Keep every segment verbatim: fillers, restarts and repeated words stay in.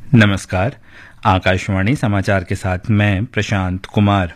नमस्कार। आकाशवाणी समाचार के साथ मैं प्रशांत कुमार।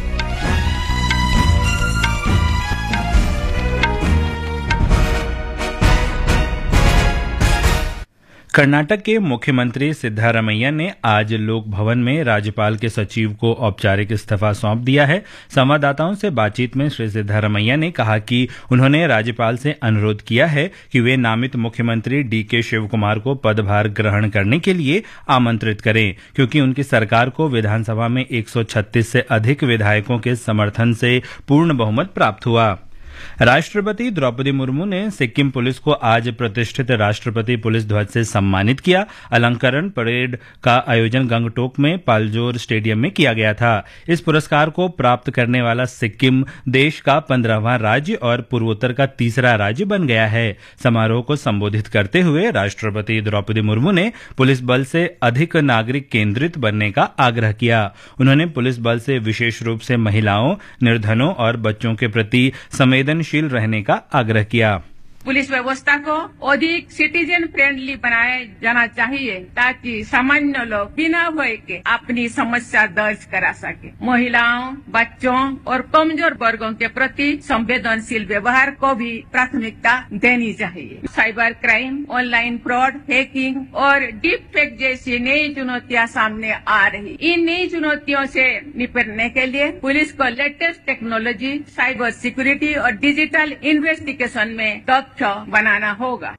कर्नाटक के मुख्यमंत्री सिद्धारमैया ने आज लोक भवन में राज्यपाल के सचिव को औपचारिक इस्तीफा सौंप दिया है। संवाददाताओं से बातचीत में श्री सिद्धारमैया ने कहा कि उन्होंने राज्यपाल से अनुरोध किया है कि वे नामित मुख्यमंत्री डी के शिवकुमार को पदभार ग्रहण करने के लिए आमंत्रित करें, क्योंकि उनकी सरकार को विधानसभा में एक सौ छत्तीस से अधिक विधायकों के समर्थन से पूर्ण बहुमत प्राप्त हुआ। राष्ट्रपति द्रौपदी मुर्मू ने सिक्किम पुलिस को आज प्रतिष्ठित राष्ट्रपति पुलिस ध्वज से सम्मानित किया। अलंकरण परेड का आयोजन गंगटोक में पालजोर स्टेडियम में किया गया था। इस पुरस्कार को प्राप्त करने वाला सिक्किम देश का पंद्रहवां राज्य और पूर्वोत्तर का तीसरा राज्य बन गया है। समारोह को संबोधित करते हुए राष्ट्रपति द्रौपदी मुर्मू ने पुलिस बल से अधिक नागरिक केंद्रित बनने का आग्रह किया। उन्होंने पुलिस बल से विशेष रूप से महिलाओं, निर्धनों और बच्चों के प्रति संवेदनशील रहने का आग्रह किया। पुलिस व्यवस्था को अधिक सिटीजन फ्रेंडली बनाया जाना चाहिए, ताकि सामान्य लोग बिना भय के अपनी समस्या दर्ज करा सके। महिलाओं, बच्चों और कमजोर वर्गों के प्रति संवेदनशील व्यवहार को भी प्राथमिकता देनी चाहिए। Cyber crime, online fraud, hacking और डीप फेक जैसी नई चुनौतियां सामने आ रही। इन नई चुनौतियों से निपटने के लिए पुलिस को लेटेस्ट टेक्नोलॉजी, साइबर सिक्योरिटी और डिजिटल इन्वेस्टिगेशन में बनाना होगा।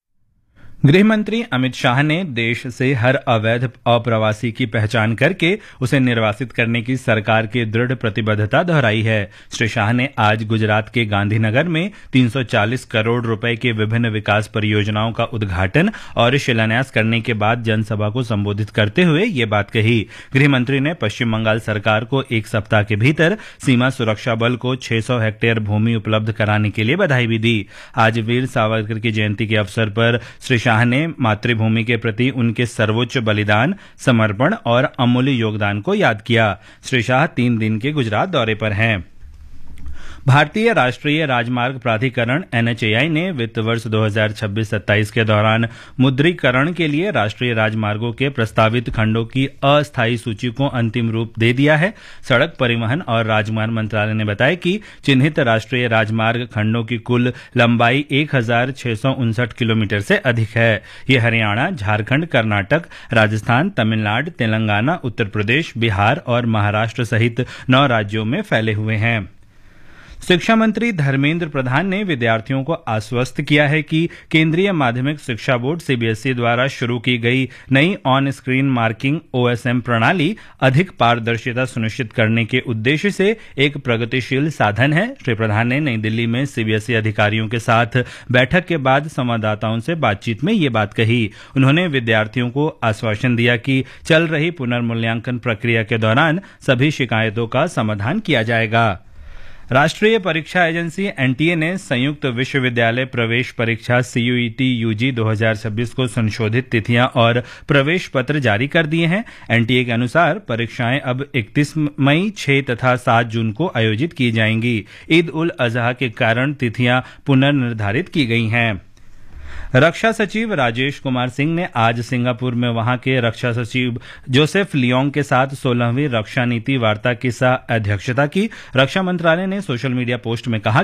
गृह मंत्री अमित शाह ने देश से हर अवैध अप्रवासी की पहचान करके उसे निर्वासित करने की सरकार की दृढ़ प्रतिबद्धता दोहराई है। श्री शाह ने आज गुजरात के गांधीनगर में तीन सौ चालीस करोड़ रुपए के विभिन्न विकास परियोजनाओं का उद्घाटन और शिलान्यास करने के बाद जनसभा को संबोधित करते हुए ये बात कही। गृह मंत्री ने पश्चिम बंगाल सरकार को एक सप्ताह के भीतर सीमा सुरक्षा बल को छह सौ हेक्टेयर भूमि उपलब्ध कराने के लिए बधाई भी दी। आज वीर सावरकर की जयंती के अवसर पर श्री शाह ने मातृभूमि के प्रति उनके सर्वोच्च बलिदान, समर्पण और अमूल्य योगदान को याद किया। श्री शाह तीन दिन के गुजरात दौरे पर हैं। भारतीय राष्ट्रीय राजमार्ग प्राधिकरण एन एच ए आई ने वित्त वर्ष दो हज़ार छब्बीस सत्ताईस के दौरान मुद्रीकरण के लिए राष्ट्रीय राजमार्गों के प्रस्तावित खंडों की अस्थायी सूची को अंतिम रूप दे दिया है। सड़क परिवहन और राजमार्ग मंत्रालय ने बताया कि चिन्हित राष्ट्रीय राजमार्ग खंडों की कुल लंबाई एक हजार छह सौ उनसठ किलोमीटर से अधिक है। ये हरियाणा, झारखंड, कर्नाटक, राजस्थान, तमिलनाडु, तेलंगाना, उत्तर प्रदेश, बिहार और महाराष्ट्र सहित नौ राज्यों में फैले हुए हैं। शिक्षा मंत्री धर्मेंद्र प्रधान ने विद्यार्थियों को आश्वस्त किया है कि केंद्रीय माध्यमिक शिक्षा board C B S E द्वारा शुरू की गई नई on screen marking O S M प्रणाली अधिक पारदर्शिता सुनिश्चित करने के उद्देश्य से एक प्रगतिशील साधन है। श्री प्रधान ने नई दिल्ली में सी बी एस ई अधिकारियों के साथ बैठक के बाद संवाददाताओं से बातचीत में ये बात कही। उन्होंने विद्यार्थियों को आश्वासन दिया कि चल रही पुनर्मूल्यांकन प्रक्रिया के दौरान सभी शिकायतों का समाधान किया जाएगा। राष्ट्रीय परीक्षा एजेंसी एन टी ए ने संयुक्त विश्वविद्यालय प्रवेश परीक्षा सी यू ई टी यू जी दो हज़ार छब्बीस को संशोधित तिथियां और प्रवेश पत्र जारी कर दिए हैं। एन टी ए के अनुसार परीक्षाएं अब इकतीस मई, छह तथा सात जून को आयोजित की जाएंगी। ईद उल अजहा के कारण तिथियां पुनर्निर्धारित की गई हैं। रक्षा सचिव राजेश कुमार सिंह ने आज सिंगापुर में वहां के रक्षा सचिव जोसेफ लियोंग के साथ सोलहवीं रक्षा नीति वार्ता की सह अध्यक्षता की। रक्षा मंत्रालय ने सोशल मीडिया पोस्ट में कहा